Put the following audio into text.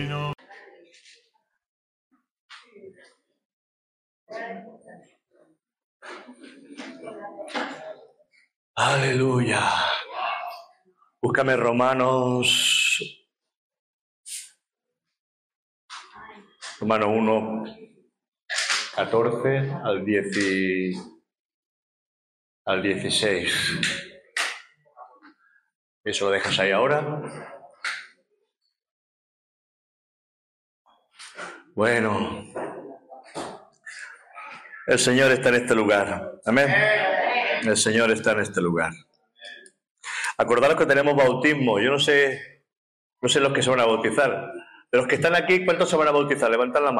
Aleluya. Búscame Romanos 1, 14 al 16. Eso lo dejas ahí ahora. Bueno, el Señor está en este lugar. Amén. El Señor está en este lugar. Acordaros que tenemos bautismo. Yo no sé los que se van a bautizar. De los que están aquí, ¿cuántos se van a bautizar? Levantad la mano.